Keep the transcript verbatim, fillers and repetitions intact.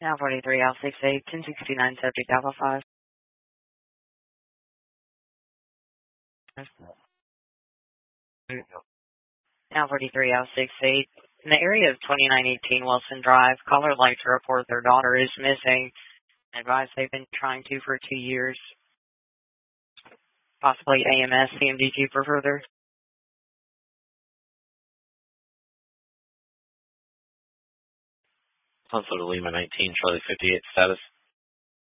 Now forty-three L six eight, ten sixty-nine subject Alpha five. Now forty-three L six eight. In the area of twenty-nine eighteen Wilson Drive, caller would like to report their daughter is missing. Advice they've been trying to for two years. Possibly A M S, C M D Q for further. Alpha to Lima nineteen, Charlie fifty-eight status.